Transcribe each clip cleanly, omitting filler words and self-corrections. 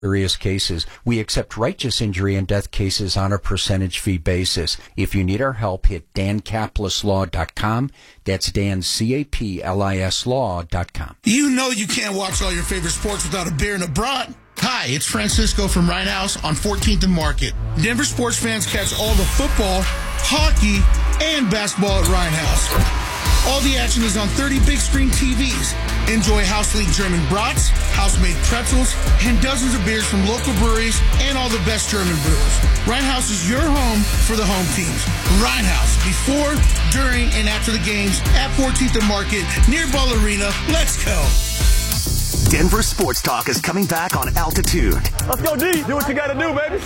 serious cases. We accept righteous injury and death cases on a percentage fee basis. If you need our help, hit dancaplisLaw.com. That's Dan, C-A-P-L-I-S Law.com. You know you can't watch all your favorite sports without a beer and a brat. Hi, it's Francisco from Ryan House on 14th and Market. Denver sports fans catch all the football, hockey, and basketball at Ryan House. All the action is on 30 big screen TVs. Enjoy House League German brats, house-made pretzels, and dozens of beers from local breweries and all the best German brewers. Ryan House is your home for the home teams. Ryan House, before, during, and after the games at 14th and Market near Ball Arena. Let's go. Denver Sports Talk is coming back on Altitude. Let's go, D. Do what you got to do, baby.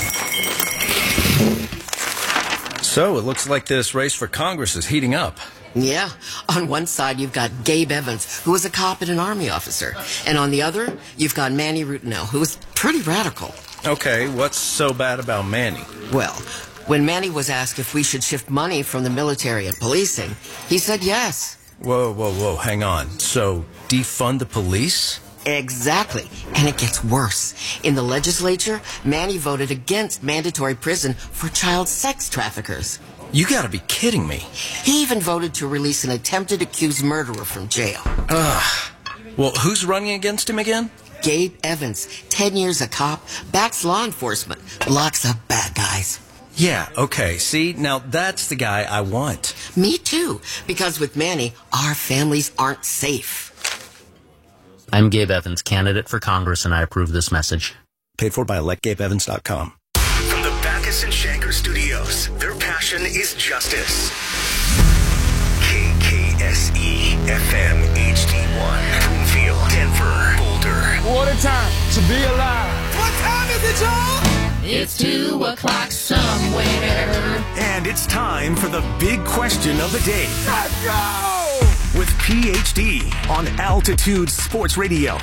So it looks like this race for Congress is heating up. Yeah. On one side, you've got Gabe Evans, who was a cop and an Army officer. And on the other, you've got Manny Rutinel, who was pretty radical. Okay, what's so bad about Manny? Well, when Manny was asked if we should shift money from the military and policing, he said yes. Whoa, hang on. So, defund the police? Exactly. And it gets worse. In the legislature, Manny voted against mandatory prison for child sex traffickers. You gotta be kidding me. He even voted to release an attempted accused murderer from jail. Well, who's running against him again? Gabe Evans, 10 years a cop, backs law enforcement, locks up bad guys. Yeah, okay. See, now that's the guy I want. Me too, because with Manny, our families aren't safe. I'm Gabe Evans, candidate for Congress, and I approve this message. Paid for by electgabeevans.com. From the Backus and Shanker studios, their passion is justice. KKSE FM HD1, Bloomfield, Denver, Boulder. What a time to be alive. What time is it, y'all? It's 2 o'clock somewhere. And it's time for the big question of the day. Let's go! With PhD on Altitude Sports Radio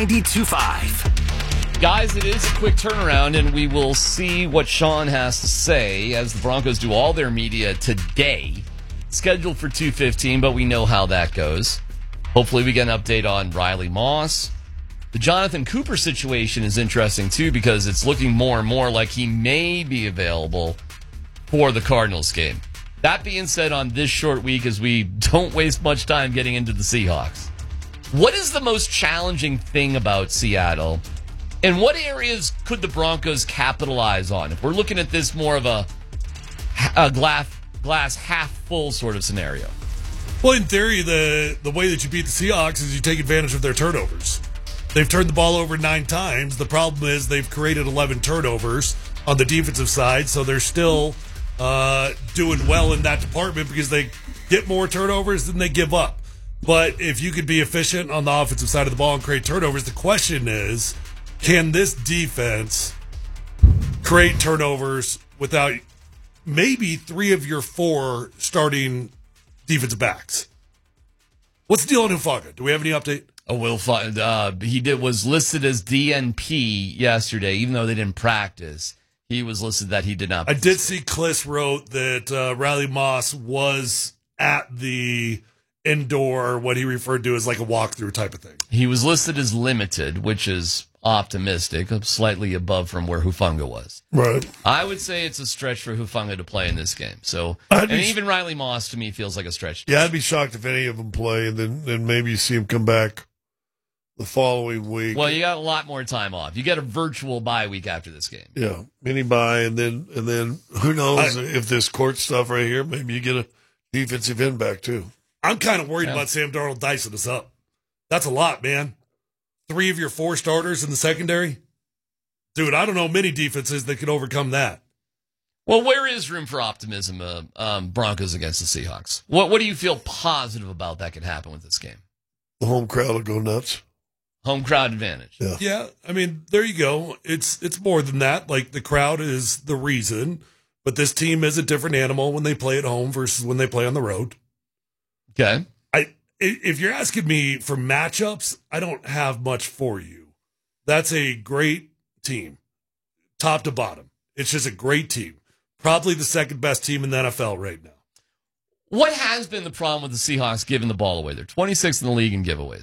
92.5. Guys, it is a quick turnaround, and we will see what Sean has to say as the Broncos do all their media today. Scheduled for 2:15, but we know how that goes. Hopefully we get an update on Riley Moss. The Jonathan Cooper situation is interesting, too, because it's looking more and more like he may be available for the Cardinals game. That being said, on this short week, as we don't waste much time getting into the Seahawks, what is the most challenging thing about Seattle? And what areas could the Broncos capitalize on? If we're looking at this more of a glass half full sort of scenario. Well, in theory, the way that you beat the Seahawks is you take advantage of their turnovers. They've turned the ball over 9 times. The problem is they've created 11 turnovers on the defensive side, so they're still doing well in that department because they get more turnovers than they give up. But if you could be efficient on the offensive side of the ball and create turnovers, the question is, can this defense create turnovers without maybe 3 of your 4 starting defensive backs? What's the deal on Hufanga? Do we have any update? Oh, was listed as DNP yesterday, even though they didn't practice. He was listed that he did not. I did see Kliss wrote that Riley Moss was at the indoor, what he referred to as like a walkthrough type of thing. He was listed as limited, which is optimistic, slightly above from where Hufanga was. Right. I would say it's a stretch for Hufanga to play in this game. So, even Riley Moss to me feels like a stretch. Yeah, I'd be shocked if any of them play, and then maybe you see him come back the following week. Well, you got a lot more time off. You get a virtual bye week after this game. Yeah, mini bye, and then who knows if this court stuff right here, maybe you get a defensive end back too. I'm kind of worried about Sam Darnold dicing us up. That's a lot, man. 3 of your 4 starters in the secondary? Dude, I don't know many defenses that could overcome that. Well, where is room for optimism, Broncos against the Seahawks? What do you feel positive about that could happen with this game? The home crowd will go nuts. Home crowd advantage. Yeah, I mean, there you go. It's more than that. Like, the crowd is the reason, but this team is a different animal when they play at home versus when they play on the road. Okay. If you're asking me for matchups, I don't have much for you. That's a great team, top to bottom. It's just a great team. Probably the second best team in the NFL right now. What has been the problem with the Seahawks giving the ball away? They're 26th in the league in giveaways.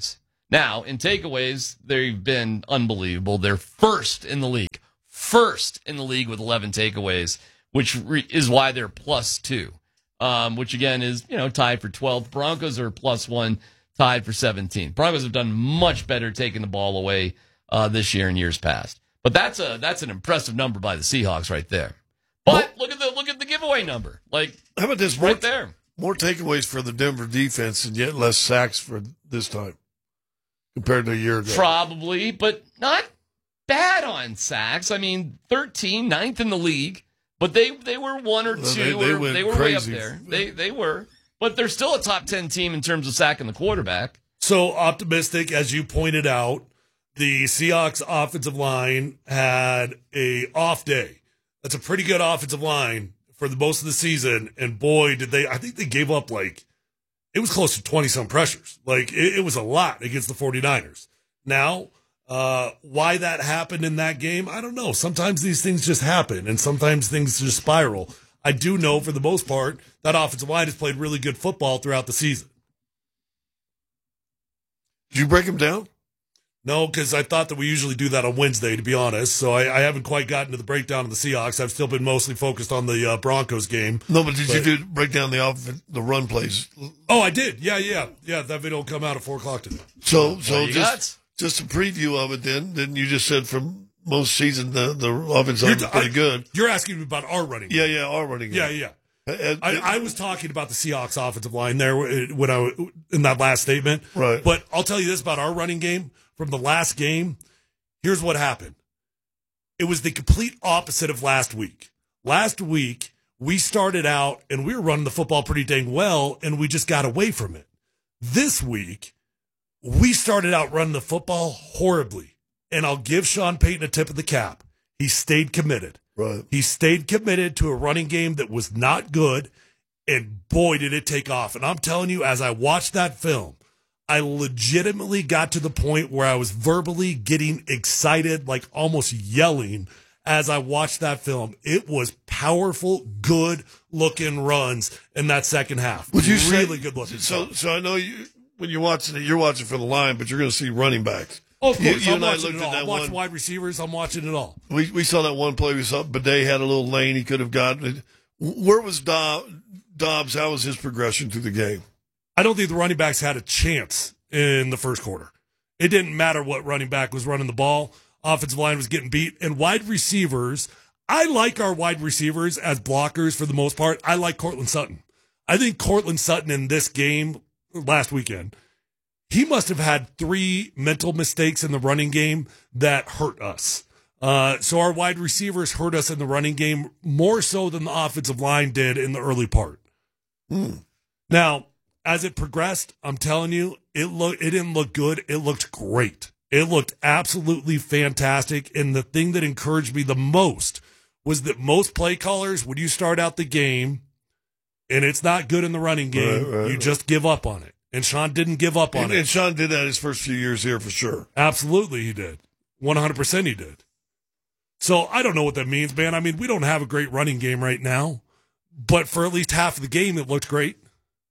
Now, in takeaways, they've been unbelievable. They're first in the league with 11 takeaways, which is why they're +2, which again is, tied for 12th. Broncos are +1, tied for 17th. Broncos have done much better taking the ball away this year and years past. But that's an impressive number by the Seahawks right there. But look at the giveaway number. Like, how about this? Right there. More takeaways for the Denver defense and yet less sacks for this time compared to a year ago. Probably, but not bad on sacks. I mean, 13, 9th in the league, but they were 1 or 2. They were crazy. Way up there. They were. But they're still a top 10 team in terms of sacking the quarterback. So optimistic, as you pointed out, the Seahawks offensive line had a off day. That's a pretty good offensive line for the most of the season. And boy, I think they gave up it was close to 20-some pressures. It was a lot against the 49ers. Now, why that happened in that game, I don't know. Sometimes these things just happen, and sometimes things just spiral. I do know, for the most part, that offensive line has played really good football throughout the season. Did you break them down? No, because I thought that we usually do that on Wednesday, to be honest. So I haven't quite gotten to the breakdown of the Seahawks. I've still been mostly focused on the Broncos game. No, but did you break down the run plays? Oh, I did. Yeah. That video will come out at 4 o'clock today. So just a preview of it then you just said from most season the offense is pretty good. You're asking me about our running game. Yeah, our running game. Yeah. I was talking about the Seahawks offensive line there when in that last statement. Right. But I'll tell you this about our running game. From the last game, here's what happened. It was the complete opposite of last week. Last week, we started out and we were running the football pretty dang well, and we just got away from it. This week, we started out running the football horribly. And I'll give Sean Payton a tip of the cap. He stayed committed. Right. He stayed committed to a running game that was not good, and boy, did it take off. And I'm telling you, as I watched that film, I legitimately got to the point where I was verbally getting excited, like almost yelling as I watched that film. It was powerful, good-looking runs in that second half. Would you really good-looking. So I know when you're watching it, you're watching for the line, but you're going to see running backs. Oh, of course. You I'm and I watching looked it at all. that I'm watching one. wide receivers. I'm watching it all. We saw that one play. We saw Bidet had a little lane he could have gotten. Where was Dobbs? How was his progression through the game? I don't think the running backs had a chance in the first quarter. It didn't matter what running back was running the ball. Offensive line was getting beat. And wide receivers, I like our wide receivers as blockers for the most part. I like Cortland Sutton. I think Cortland Sutton in this game last weekend, he must have had 3 mental mistakes in the running game that hurt us. So our wide receivers hurt us in the running game more so than the offensive line did in the early part. Now, as it progressed, I'm telling you, it didn't look good. It looked great. It looked absolutely fantastic. And the thing that encouraged me the most was that most play callers, when you start out the game and it's not good in the running game, you just give up on it. And Sean didn't give up on it. And Sean did that his first few years here for sure. Absolutely he did. 100% he did. So I don't know what that means, man. I mean, we don't have a great running game right now. But for at least half of the game, it looked great.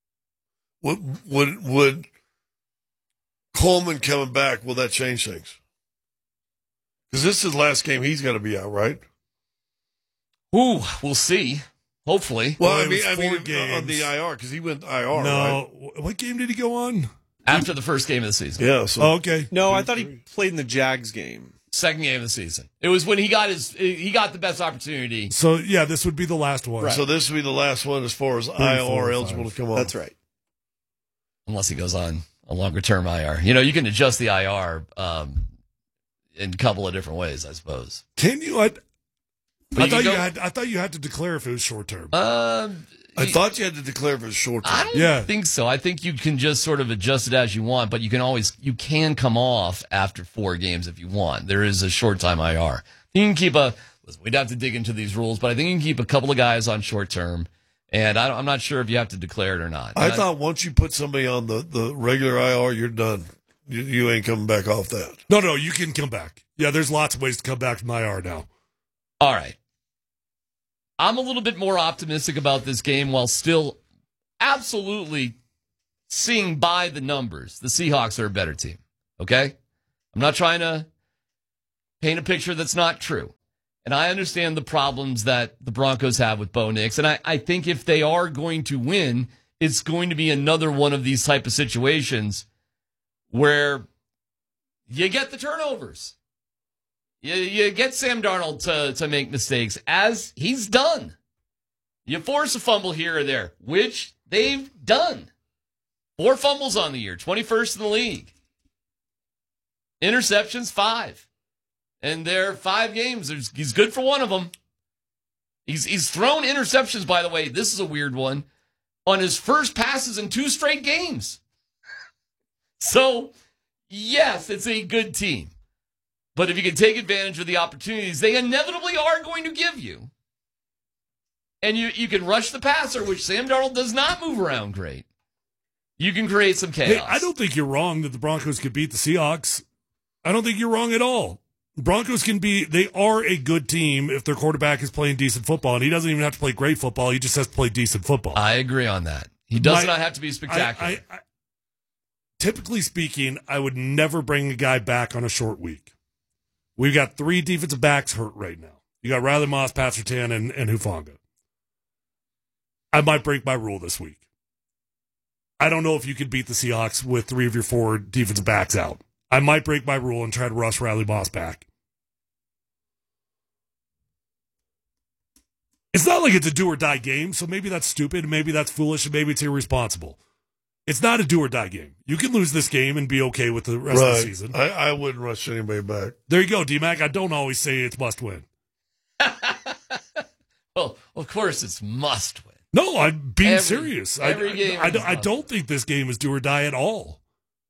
Would Coleman coming back, will that change things? Because this is the last game he's going to be out, right? Ooh, we'll see. Hopefully. Well, I mean on the IR, because he went IR, no, right? What game did he go on? After the first game of the season. Yeah. So. Oh, okay. No, I thought he played in the Jags game. Second game of the season. It was when he got the best opportunity. So, yeah, this would be the last one. Right. So this would be the last one as far as IR eligible to come on. That's right. Unless he goes on a longer-term IR. You can adjust the IR in a couple of different ways, I suppose. Can you? I thought you had to declare if it was short-term. I thought you had to declare if it was short-term. I don't think so. I think you can just sort of adjust it as you want, but you can come off after 4 games if you want. There is a short-time IR. You can keep we'd have to dig into these rules, but I think you can keep a couple of guys on short-term. And I'm not sure if you have to declare it or not. I thought once you put somebody on the regular IR, you're done. You ain't coming back off that. No, you can come back. Yeah, there's lots of ways to come back from IR now. All right. I'm a little bit more optimistic about this game while still absolutely seeing by the numbers. The Seahawks are a better team. Okay? I'm not trying to paint a picture that's not true. And I understand the problems that the Broncos have with Bo Nix. And I think if they are going to win, it's going to be another one of these type of situations where you get the turnovers. You get Sam Darnold to make mistakes, as he's done. You force a fumble here or there, which they've done. 4 fumbles on the year, 21st in the league. Interceptions, 5. And they're 5 games. He's good for one of them. He's thrown interceptions, by the way. This is a weird one. On his first passes in 2 straight games. So, yes, it's a good team. But if you can take advantage of the opportunities they inevitably are going to give you, and you can rush the passer, which Sam Darnold does not move around great, you can create some chaos. Hey, I don't think you're wrong that the Broncos could beat the Seahawks. I don't think you're wrong at all. Broncos they are a good team if their quarterback is playing decent football, and he doesn't even have to play great football. He just has to play decent football. I agree on that. He does not have to be spectacular. Typically speaking, I would never bring a guy back on a short week. We've got 3 defensive backs hurt right now. You got Riley Moss, Pat Surtain, and Hufanga. I might break my rule this week. I don't know if you could beat the Seahawks with 3 of your 4 defensive backs out. I might break my rule and try to rush Riley Moss back. It's not like it's a do-or-die game, so maybe that's stupid, maybe that's foolish, and maybe it's irresponsible. It's not a do-or-die game. You can lose this game and be okay with the rest of the season. I wouldn't rush anybody back. There you go, D-Mac. I don't always say it's must-win. Well, of course it's must-win. No, I'm being serious. Every game I don't think this game is do-or-die at all.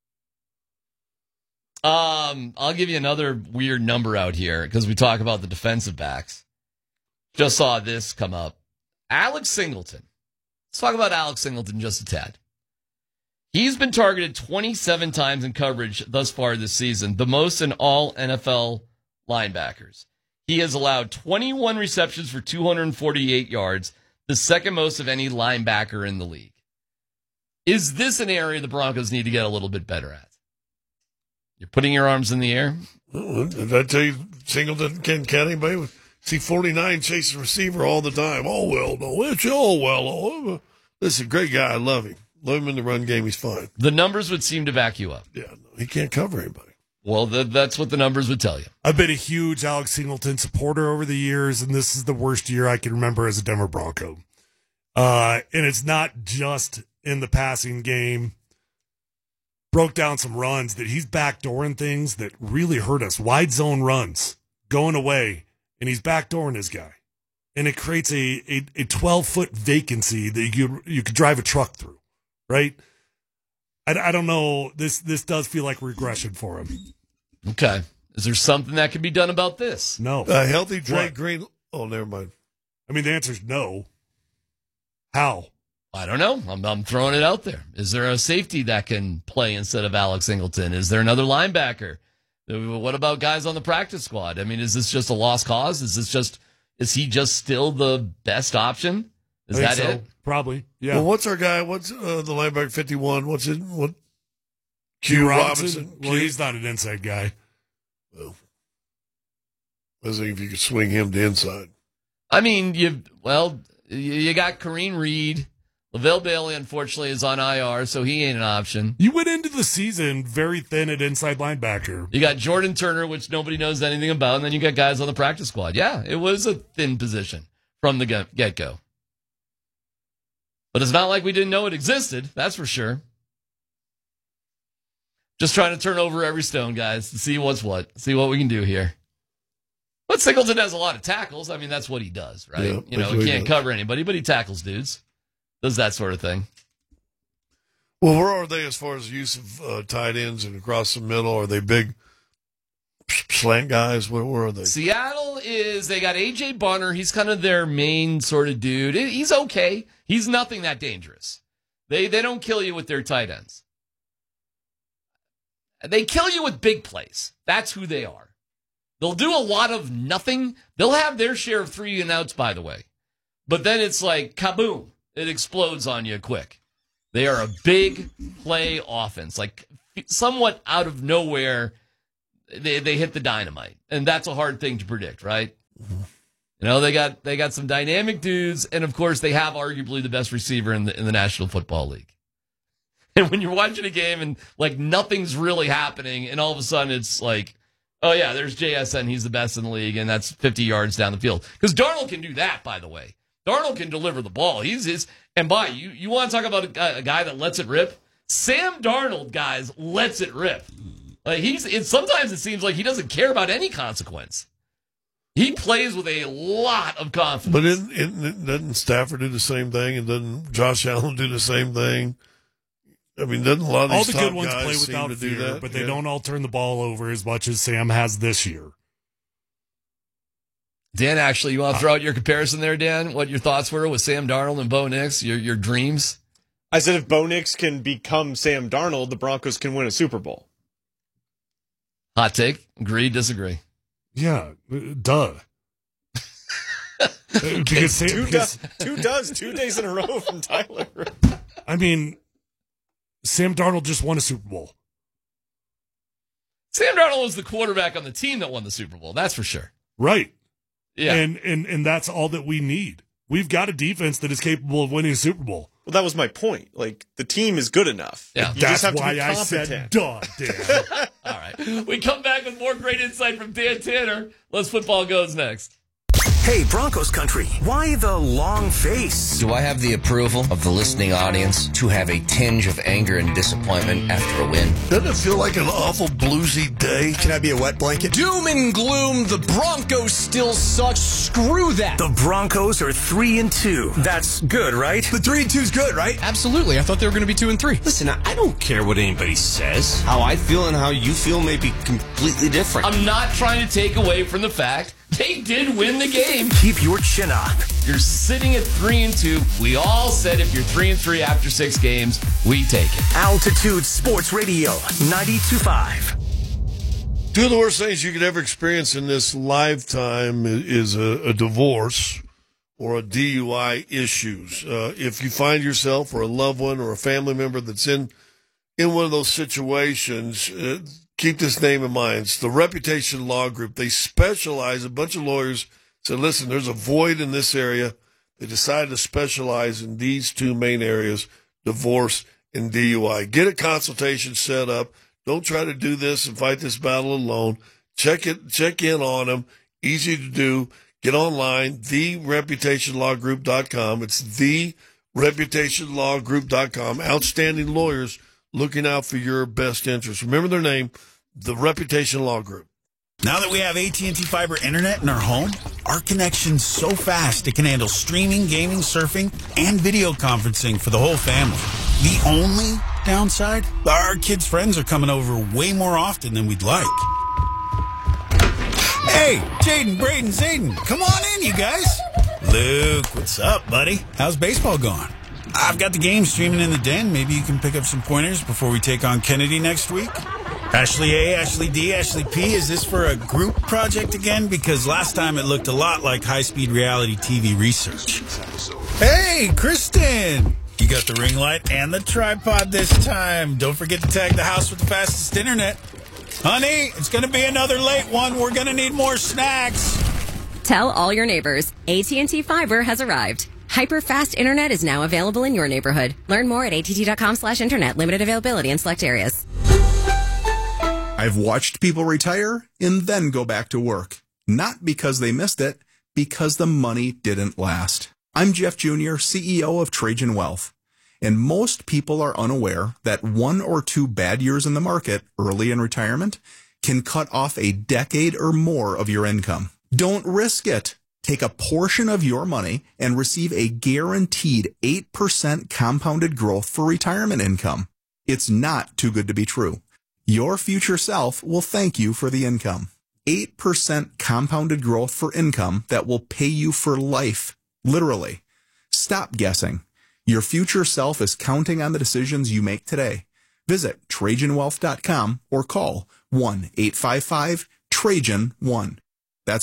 I'll give you another weird number out here because we talk about the defensive backs. Just saw this come up. Alex Singleton. Let's talk about Alex Singleton just a tad. He's been targeted 27 times in coverage thus far this season, the most in all NFL linebackers. He has allowed 21 receptions for 248 yards, the second most of any linebacker in the league. Is this an area the Broncos need to get a little bit better at? You're putting your arms in the air? Did I tell you Singleton can't count anybody? See 49 chasing receiver all the time. Oh, well, no, it's all well. Oh, listen, great guy. I love him. Love him in the run game. He's fine. The numbers would seem to back you up. Yeah, no, he can't cover anybody. Well, that's what the numbers would tell you. I've been a huge Alex Singleton supporter over the years, and this is the worst year I can remember as a Denver Bronco. And it's not just in the passing game. Broke down some runs that he's backdooring things that really hurt us. Wide zone runs going away, and he's backdooring his guy. And it creates a 12-foot vacancy that you could drive a truck through. Right? I don't know. This does feel like regression for him. Okay. Is there something that can be done about this? No. Healthy Drake Green. Oh, never mind. I mean, the answer is no. How? I don't know. I'm throwing it out there. Is there a safety that can play instead of Alex Singleton? Is there another linebacker? What about guys on the practice squad? I mean, is this just a lost cause? Is he just still the best option? Is that it? Probably. Yeah. Well, what's our guy? What's the linebacker 51? What's it? What? Q Robinson? Well, he's not an inside guy. Well, I think if you could swing him to inside. I mean, you got Kareem Reed. LaVelle Bailey, unfortunately, is on IR, so he ain't an option. You went into the season very thin at inside linebacker. You got Jordan Turner, which nobody knows anything about, and then you got guys on the practice squad. Yeah, it was a thin position from the get-go. But it's not like we didn't know it existed, that's for sure. Just trying to turn over every stone, guys, to see what's what, see what we can do here. But Singleton has a lot of tackles. I mean, that's what he does, right? Yeah, he can't cover anybody, but he tackles dudes. Does that sort of thing. Well, where are they as far as use of tight ends and across the middle? Are they big slant guys? Where are they? Seattle they got A.J. Bonner. He's kind of their main sort of dude. He's okay. He's nothing that dangerous. They don't kill you with their tight ends. They kill you with big plays. That's who they are. They'll do a lot of nothing. They'll have their share of 3 and outs, by the way. But then it's like kaboom. It explodes on you quick. They are a big play offense, like somewhat out of nowhere, they hit the dynamite. And that's a hard thing to predict, right? You know, they got some dynamic dudes, and of course they have arguably the best receiver in the National Football League. And when you're watching a game and like nothing's really happening, and all of a sudden it's like, oh yeah, there's JSN, he's the best in the league, and that's 50 yards down the field. Because Darnold can do that, by the way. Darnold can deliver the ball. And you want to talk about a guy that lets it rip? Sam Darnold, guys, lets it rip. Like sometimes it seems like he doesn't care about any consequence. He plays with a lot of confidence. But doesn't Stafford do the same thing, and doesn't Josh Allen do the same thing? I mean, doesn't a lot of these all the good ones guys play without fear, that? But they don't all turn the ball over as much as Sam has this year. Dan, actually, you want to throw out your comparison there, Dan? What your thoughts were with Sam Darnold and Bo Nix? Your dreams? I said if Bo Nix can become Sam Darnold, the Broncos can win a Super Bowl. Hot take? Agree? Disagree? Yeah, duh. Because 2 days in a row from Tyler. I mean, Sam Darnold just won a Super Bowl. Sam Darnold was the quarterback on the team that won the Super Bowl. That's for sure. Right. Yeah. And that's all that we need. We've got a defense that is capable of winning a Super Bowl. Well, that was my point. Like, the team is good enough. Yeah. You That's just have to why be I competent. said duh, Dan. All right. We come back with more great insight from Dan Tanner. Let's Football Goes next. Hey, Broncos country, why the long face? Do I have the approval of the listening audience to have a tinge of anger and disappointment after a win? Doesn't it feel like an awful bluesy day? Can I be a wet blanket? Doom and gloom, the Broncos still suck. Screw that. The Broncos are 3-2. That's good, right? The 3-2 is good, right? Absolutely. I thought they were going to be 2-3. Listen, I don't care what anybody says. How I feel and how you feel may be completely different. I'm not trying to take away from the fact they did win the game. Keep your chin up. You're sitting at 3-2. We all said if you're 3-3 after 6 games, we take it. Altitude Sports Radio 92.5. Two of the worst things you could ever experience in this lifetime is a divorce or a DUI issues. If you find yourself or a loved one or a family member that's in one of those situations, keep this name in mind. It's the Reputation Law Group. They specialize, a bunch of lawyers said, listen, there's a void in this area. They decided to specialize in these two main areas, divorce and DUI. Get a consultation set up. Don't try to do this and fight this battle alone. Check in on them. Easy to do. Get online, thereputationlawgroup.com. It's thereputationlawgroup.com. Outstanding lawyers looking out for your best interest. Remember their name, the Reputation Law Group. Now that we have AT&T Fiber Internet in our home, our connection's so fast it can handle streaming, gaming, surfing, and video conferencing for the whole family. The only downside? Our kids' friends are coming over way more often than we'd like. Hey, Jaden, Braden, Zayden, come on in, you guys. Luke, what's up, buddy? How's baseball going? I've got the game streaming in the den. Maybe you can pick up some pointers before we take on Kennedy next week. Ashley A, Ashley D, Ashley P, is this for a group project again? Because last time it looked a lot like high-speed reality TV research. Hey, Kristen! You got the ring light and the tripod this time. Don't forget to tag the house with the fastest internet. Honey, it's going to be another late one. We're going to need more snacks. Tell all your neighbors, AT&T Fiber has arrived. Hyper-fast internet is now available in your neighborhood. Learn more at att.com/internet. Limited availability in select areas. I've watched people retire and then go back to work. Not because they missed it, because the money didn't last. I'm Jeff Jr., CEO of Trajan Wealth. And most people are unaware that 1 or 2 bad years in the market early in retirement can cut off a decade or more of your income. Don't risk it. Take a portion of your money and receive a guaranteed 8% compounded growth for retirement income. It's not too good to be true. Your future self will thank you for the income. 8% compounded growth for income that will pay you for life. Literally. Stop guessing. Your future self is counting on the decisions you make today. Visit TrajanWealth.com or call 1-855-TRAJAN-1. That's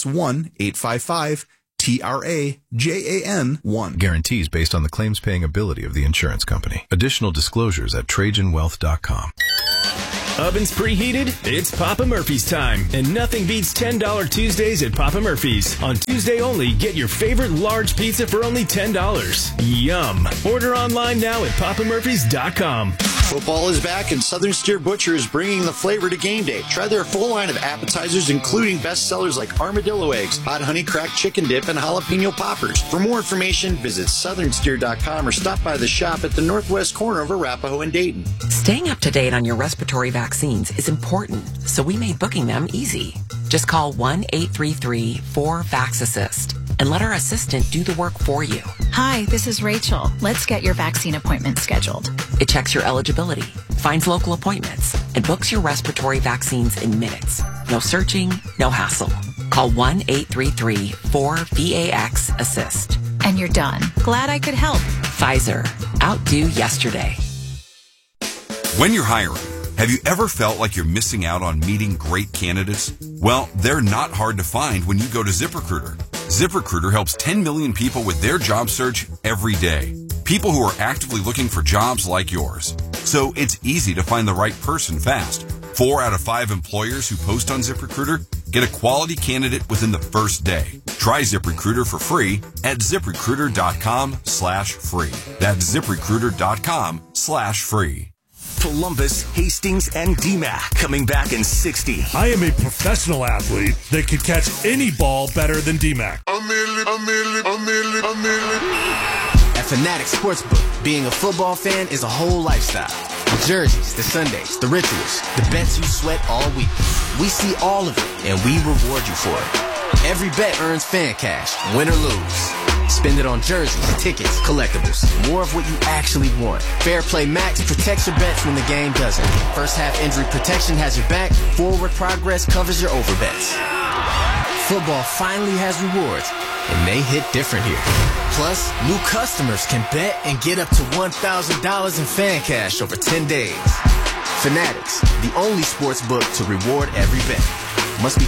1-855-TRAJAN-1. Guarantees based on the claims-paying ability of the insurance company. Additional disclosures at TrajanWealth.com. Ovens preheated? It's Papa Murphy's time. And nothing beats $10 Tuesdays at Papa Murphy's. On Tuesday only, get your favorite large pizza for only $10. Yum. Order online now at papamurphys.com. Football is back, and Southern Steer Butcher is bringing the flavor to game day. Try their full line of appetizers, including bestsellers like armadillo eggs, hot honey cracked chicken dip, and jalapeno poppers. For more information, visit southernsteer.com or stop by the shop at the northwest corner of Arapahoe and Dayton. Staying up to date on your respiratory vaccines is important, so we made booking them easy. Just call 1-833-4VAX-ASSIST and let our assistant do the work for you. Hi, this is Rachel. Let's get your vaccine appointment scheduled. It checks your eligibility, finds local appointments, and books your respiratory vaccines in minutes. No searching, no hassle. Call 1-833-4VAX-ASSIST. And you're done. Glad I could help. Pfizer. Outdo yesterday. When you're hiring, have you ever felt like you're missing out on meeting great candidates? Well, they're not hard to find when you go to ZipRecruiter. ZipRecruiter helps 10 million people with their job search every day. People who are actively looking for jobs like yours. So it's easy to find the right person fast. 4 out of 5 employers who post on ZipRecruiter get a quality candidate within the first day. Try ZipRecruiter for free at ZipRecruiter.com/free. That's ZipRecruiter.com/free. Columbus, Hastings, and DMAC coming back in 60. I am a professional athlete that could catch any ball better than DMAC. At Fanatics Sportsbook, being a football fan is a whole lifestyle. The jerseys, the Sundays, the rituals, the bets you sweat all week. We see all of it, and we reward you for it. Every bet earns fan cash, win or lose. Spend it on jerseys, tickets, collectibles. More of what you actually want. Fair Play Max protects your bets when the game doesn't. First half injury protection has your back. Forward progress covers your overbets. Football finally has rewards, and they hit different here. Plus, new customers can bet and get up to $1,000 in fan cash over 10 days. Fanatics, the only sports book to reward every bet. Must be